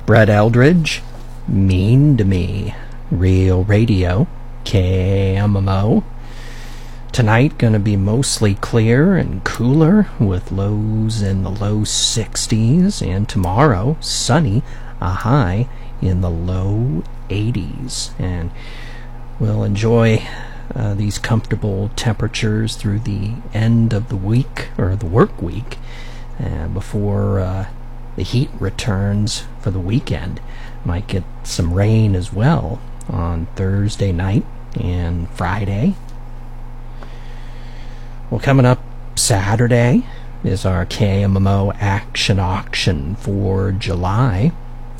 Brett Eldridge, Mean to Me, Real Radio, KMMO. Tonight going to be mostly clear and cooler with lows in the low 60s, and tomorrow sunny, a high in the low 80s. And we'll enjoy these comfortable temperatures through the end of the week, or the work week, before the heat returns for the weekend. Might get some rain as well on Thursday night and Friday. Well, coming up Saturday is our KMMO Action Auction for July.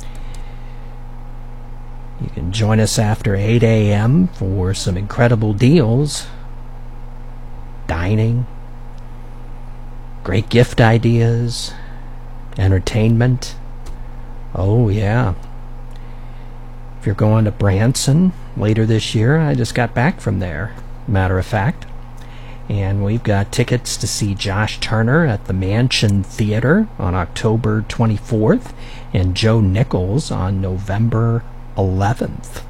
You can join us after 8 a.m. for some incredible deals, dining, great gift ideas, entertainment. Oh, yeah. If you're going to Branson later this year, I just got back from there, matter of fact. And we've got tickets to see Josh Turner at the Mansion Theater on October 24th and Joe Nichols on November 11th.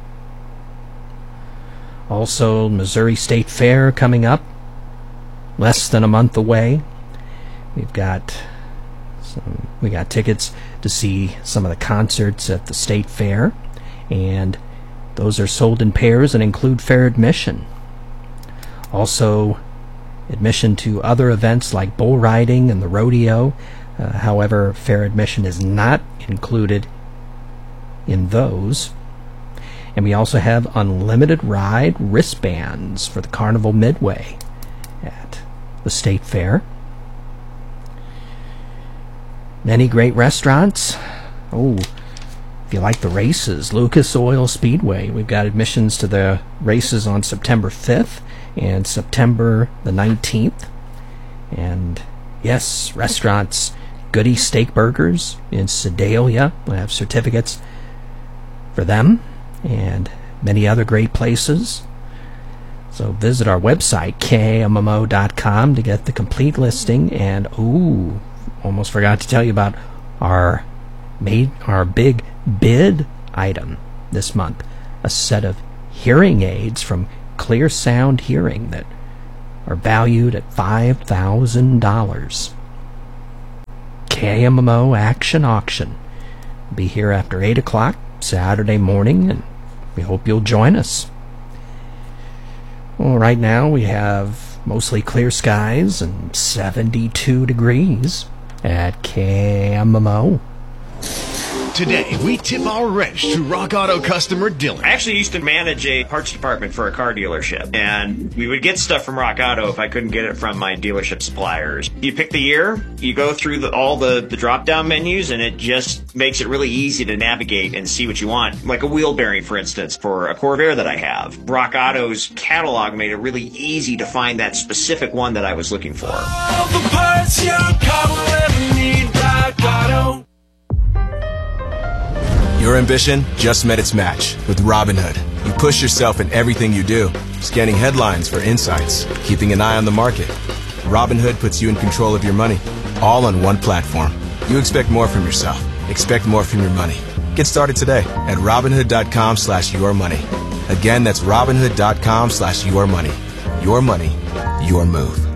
Also, Missouri State Fair coming up, less than a month away. We got tickets to see some of the concerts at the State Fair, and those are sold in pairs and include fair admission. Also, admission to other events like bull riding and the rodeo. However, fair admission is not included in those. And we also have unlimited ride wristbands for the Carnival Midway at the State Fair. Many great restaurants. Oh, if you like the races, Lucas Oil Speedway. We've got admissions to the races on September 5th and September the 19th. And yes, restaurants, Goody Steak Burgers in Sedalia. We have certificates for them and many other great places. So visit our website, KMMO.com, to get the complete listing. And almost forgot to tell you about our big bid item this month, a set of hearing aids from Clear Sound Hearing that are valued at $5,000. KMMO Action Auction. Be here after 8 o'clock Saturday morning, and we hope you'll join us. Well, right now we have mostly clear skies and 72 degrees at KMMO. Today, we tip our wrench to Rock Auto customer Dylan. I actually used to manage a parts department for a car dealership, and we would get stuff from Rock Auto if I couldn't get it from my dealership suppliers. You pick the year, you go through all the drop-down menus, and it just makes it really easy to navigate and see what you want. Like a wheel bearing, for instance, for a Corvair that I have. Rock Auto's catalog made it really easy to find that specific one that I was looking for. All the parts your car will ever need, Rock Auto. Your ambition just met its match with Robinhood. You push yourself in everything you do, scanning headlines for insights, keeping an eye on the market. Robinhood puts you in control of your money, all on one platform. You expect more from yourself. Expect more from your money. Get started today at Robinhood.com/yourmoney. Again, that's Robinhood.com/yourmoney. Your money, your move.